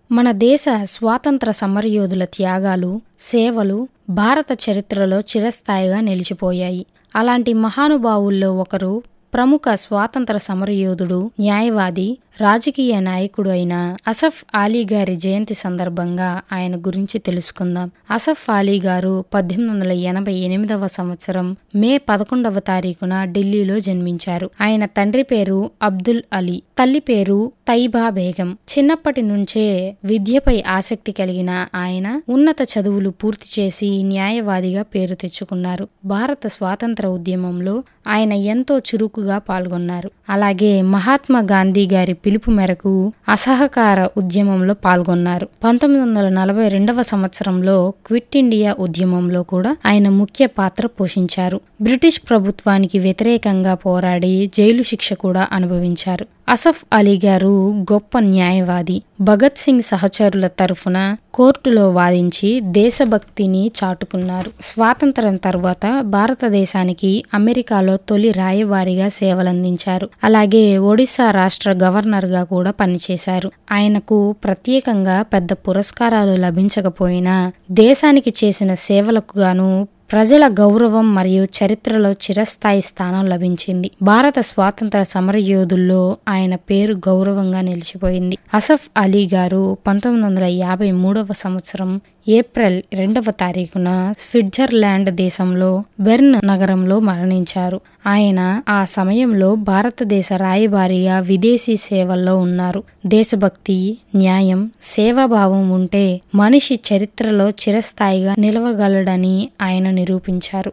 మన దేశ స్వాతంత్ర సమరయోధుల త్యాగాలు, సేవలు భారత చరిత్రలో చిరస్థాయిగా నిలిచిపోయాయి. అలాంటి మహానుభావుల్లో ఒకరు ప్రముఖ స్వాతంత్ర సమరయోధుడు, న్యాయవాది, రాజకీయ నాయకుడు అయిన అసఫ్ అలీ గారి జయంతి సందర్భంగా ఆయన గురించి తెలుసుకుందాం. అసఫ్ అలీ గారు 1888వ సంవత్సరం మే 11వ తారీఖున ఢిల్లీలో జన్మించారు. ఆయన తండ్రి పేరు అబ్దుల్ అలీ, తల్లి పేరు తైబా బేగం. చిన్నప్పటి నుంచే విద్యపై ఆసక్తి కలిగిన ఆయన ఉన్నత చదువులు పూర్తి చేసి న్యాయవాదిగా పేరు తెచ్చుకున్నారు. భారత స్వాతంత్ర ఉద్యమంలో ఆయన ఎంతో చురుకుగా పాల్గొన్నారు. అలాగే మహాత్మా గాంధీ గారి పిలుపు మేరకు అసహకార ఉద్యమంలో పాల్గొన్నారు. 1942వ సంవత్సరంలో క్విట్ ఇండియా ఉద్యమంలో కూడా ఆయన ముఖ్య పాత్ర పోషించారు. బ్రిటిష్ ప్రభుత్వానికి వ్యతిరేకంగా పోరాడి జైలు శిక్ష కూడా అనుభవించారు. అసఫ్ అలీ గారు గొప్ప న్యాయవాది. భగత్ సింగ్ సహచరుల తరఫున కోర్టులో వాదించి దేశభక్తిని చాటుకున్నారు. స్వాతంత్ర్యం తర్వాత భారతదేశానికి అమెరికాలో తొలి రాయబారిగా సేవలందించారు. అలాగే ఒడిశా రాష్ట్ర గవర్నర్గా కూడా పనిచేశారు. ఆయనకు ప్రత్యేకంగా పెద్ద పురస్కారాలు లభించకపోయినా దేశానికి చేసిన సేవలకు గాను ప్రజల గౌరవం మరియు చరిత్రలో చిరస్థాయి స్థానం లభించింది. భారత స్వాతంత్ర సమరయోధుల్లో ఆయన పేరు గౌరవంగా నిలిచిపోయింది. అసఫ్ అలీ గారు 1953వ సంవత్సరం ఏప్రిల్ 2వ తారీఖున స్విట్జర్లాండ్ దేశంలో బెర్న్ నగరంలో మరణించారు. ఆయన ఆ సమయంలో భారతదేశ రాయబారిగా విదేశీ సేవల్లో ఉన్నారు. దేశభక్తి, న్యాయం, సేవాభావం ఉంటే మనిషి చరిత్రలో చిరస్థాయిగా నిలవగలడని ఆయన నిరూపించారు.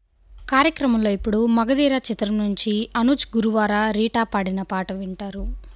కార్యక్రమంలో ఇప్పుడు మగధీర చిత్రం నుంచి అనుజ్ గురువార, రీటా పాడిన పాట వింటారు.